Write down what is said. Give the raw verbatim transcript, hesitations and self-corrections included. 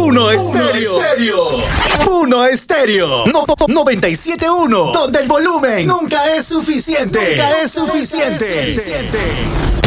Uno Estéreo. Uno Estéreo. No, no, noventa y siete punto uno. Donde el volumen nunca es suficiente. Nunca es suficiente. Nunca es suficiente.